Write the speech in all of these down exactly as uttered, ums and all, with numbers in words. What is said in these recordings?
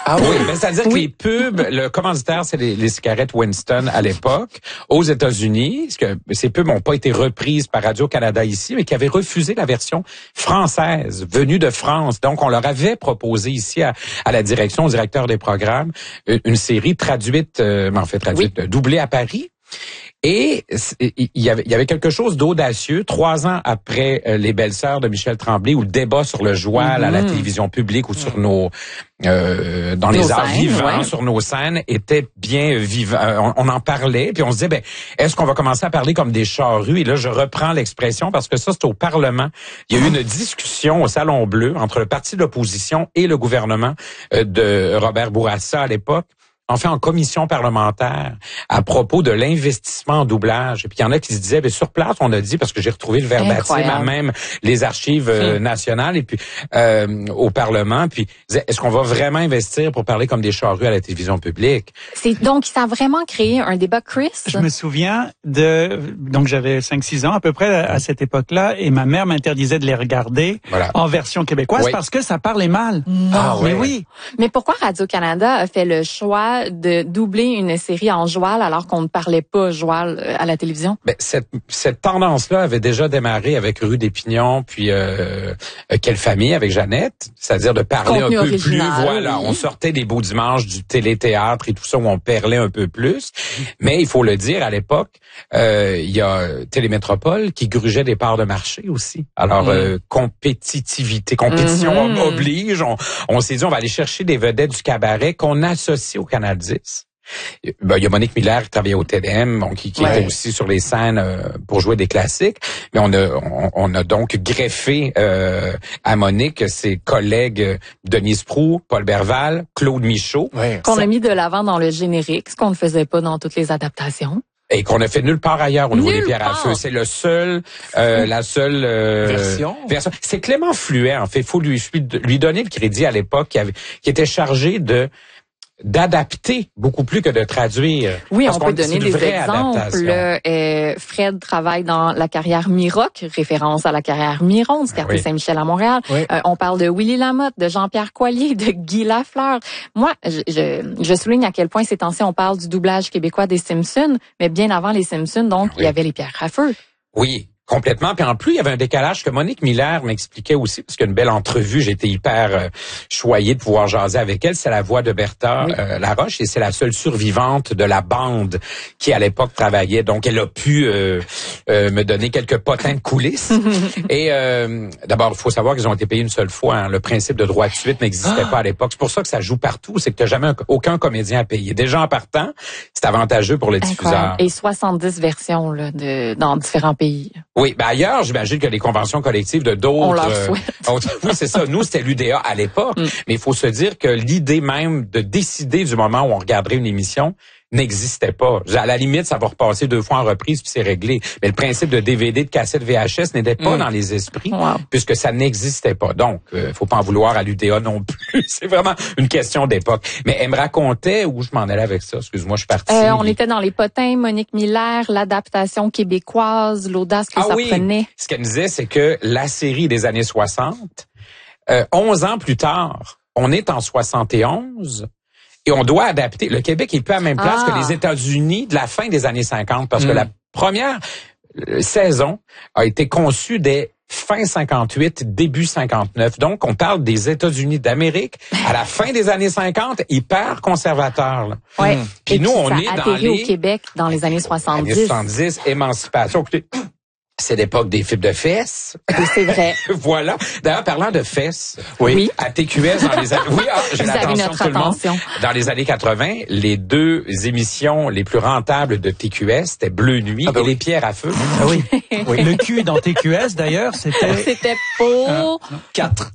Ah oui, ben, c'est-à-dire oui. que les pubs, le commanditaire, c'est les, les cigarettes Winston à l'époque, aux États-Unis, parce que ces pubs n'ont pas été reprises par Radio-Canada ici, mais qui avaient refusé la version française, venue de France. Donc, on leur avait proposé ici à, à la direction, au directeur des programmes, une, une série traduite, euh, en fait traduite, oui. doublée à Paris. Et il y avait, il y avait quelque chose d'audacieux, trois ans après euh, Les Belles-Sœurs de Michel Tremblay, où le débat sur le joual mm-hmm. à la télévision publique ou sur nos euh, dans nos les arts scènes, vivants, ouais. sur nos scènes, était bien vivant. On, on en parlait, puis on se disait, ben, est-ce qu'on va commencer à parler comme des charrues? Et là, je reprends l'expression parce que ça, c'est au Parlement. Il y a eu une discussion au Salon Bleu entre le parti de l'opposition et le gouvernement euh, de Robert Bourassa à l'époque. En fait, en commission parlementaire, à propos de l'investissement en doublage. Et puis, il y en a qui se disaient, ben, sur place, on a dit, parce que j'ai retrouvé le verbatim à même les archives euh, hum. nationales et puis euh, au Parlement, puis disaient, est-ce qu'on va vraiment investir pour parler comme des charrues à la télévision publique? C'est donc, ça a vraiment créé un débat, Chris? Je me souviens de... Donc, j'avais cinq six ans à peu près à cette époque-là, et ma mère m'interdisait de les regarder voilà. en version québécoise oui. parce que ça parlait mal. Non. Ah, mais oui. oui. Mais pourquoi Radio-Canada a fait le choix de doubler une série en joual alors qu'on ne parlait pas joual à la télévision? Ben, cette, cette tendance-là avait déjà démarré avec Rue des Pignons, puis euh, Quelle famille avec Jeannette, c'est-à-dire de parler Contenu un peu original, plus. Voilà, oui. on sortait des beaux dimanches du téléthéâtre et tout ça où on parlait un peu plus. Mais il faut le dire, à l'époque, euh, il y a Télémétropole qui grugeait des parts de marché aussi. Alors, mmh. euh, compétitivité, compétition mmh. oblige. On, on s'est dit, on va aller chercher des vedettes du cabaret qu'on associe au Canal dix. Ben, il y a Monique Miller qui travaillait au T D M, bon, qui, qui ouais. était aussi sur les scènes euh, pour jouer des classiques. Mais on a, on, on a donc greffé euh, à Monique ses collègues Denise Proulx, Paul Berval, Claude Michaud. Ouais. Qu'on Ça... a mis de l'avant dans le générique, ce qu'on ne faisait pas dans toutes les adaptations. Et qu'on a fait nulle part ailleurs au niveau nulle des pierres part. à feu. C'est le seul, euh, la seule euh, version. version. C'est Clément Fluet, en fait. Il faut lui, lui donner le crédit à l'époque, qui, avait, qui était chargé de d'adapter beaucoup plus que de traduire. Oui, on peut donner des exemples. Euh, Fred travaille dans La carrière Mi-Rock, référence à La carrière Mi-Ronde du quartier oui. Saint-Michel à Montréal. Oui. Euh, on parle de Willy Lamotte, de Jean-Pierre Coallier, de Guy Lafleur. Moi, je, je, je souligne à quel point ces temps-ci on parle du doublage québécois des Simpsons, mais bien avant les Simpsons, donc, oui. il y avait les pierres à feu. Oui. Complètement. Puis en plus, il y avait un décalage que Monique Miller m'expliquait aussi, parce qu'il y a une belle entrevue, j'étais hyper euh, choyé de pouvoir jaser avec elle. C'est la voix de Bertha oui. euh, Laroche, et c'est la seule survivante de la bande qui, à l'époque, travaillait. Donc, elle a pu euh, euh, me donner quelques potins de coulisses. et euh, d'abord, il faut savoir qu'ils ont été payés une seule fois. Hein. Le principe de droit de suite n'existait ah. pas à l'époque. C'est pour ça que ça joue partout. C'est que tu n'as jamais un, aucun comédien à payer. Déjà en partant, c'est avantageux pour le diffuseur. Et soixante-dix versions là, de, dans différents pays. Oui, ben ailleurs, j'imagine que les conventions collectives de d'autres... On leur souhaite. Euh, oui, c'est ça. Nous, c'était l'U D A à l'époque. Mm. Mais il faut se dire que l'idée même de décider du moment où on regarderait une émission n'existait pas. À la limite, ça va repasser deux fois en reprise puis c'est réglé. Mais le principe de D V D, de cassette V H S n'était pas mm. dans les esprits wow. puisque ça n'existait pas. Donc, euh, faut pas en vouloir à l'U D A non plus. C'est vraiment une question d'époque. Mais elle me racontait où je m'en allais avec ça. Excuse-moi, je suis partie. Euh, on était dans les potins, Monique Miller, l'adaptation québécoise, l'audace que ah ça oui. prenait. Ce qu'elle nous disait, c'est que la série des années soixante, euh, onze ans plus tard, on est en soixante et onze. Et on doit adapter. Le Québec est plus à la même place ah. que les États-Unis de la fin des années cinquante, parce mm. que la première saison a été conçue dès fin cinquante-huit, début cinquante-neuf. Donc, on parle des États-Unis d'Amérique à la fin des années cinquante, hyper conservateurs. Là. Ouais. Mm. Puis nous, on est dans les... au Québec dans les années soixante-dix. Années soixante-dix, émancipation. Écoutez, c'est l'époque des films de fesses. Oui, c'est vrai. Voilà. D'ailleurs, parlant de fesses, oui. oui. à T Q S dans les années, oui, ah, j'ai Vous l'attention avez notre de tout attention. le monde. Dans les années quatre-vingt, les deux émissions les plus rentables de T Q S, c'était Bleu Nuit ah ben et oui. Les Pierres à feu. Ah oui. oui. Le cul dans T Q S, d'ailleurs, c'était... C'était pour... Ah, quatre.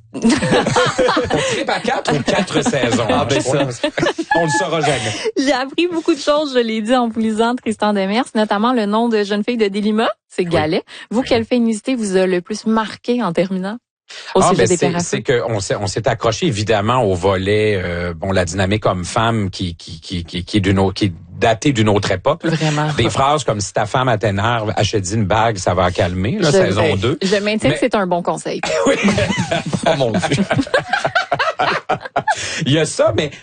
Pour trip à quatre ou quatre saisons? Ah ben ça. On le saura jamais. J'ai appris beaucoup de choses, je l'ai dit en vous lisant Tristan Demers, notamment le nom de jeune fille de Delima, c'est Galet. Oui. Vous, quelle féminité vous a le plus marqué en terminant? Au ah, sujet ben des c'est, c'est que on s'est on s'est accroché évidemment au volet euh, bon la dynamique homme-femme qui qui qui qui, qui est d'une autre qui est datée d'une autre époque. Là. Vraiment. Des phrases comme si ta femme a t'énerve, achète une bague, ça va calmer, là, je, saison deux. Je maintiens Mais... que c'est un bon conseil. Oui. Oh mon Dieu. Il y a ça, mais